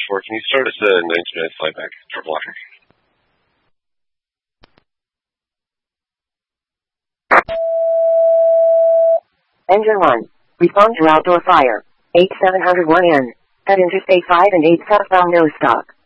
4, can you start us a 19 flyback, triple locker? Engine 1. Respond to outdoor fire. 8701N. At Interstate 5 and 8 southbound, no stock.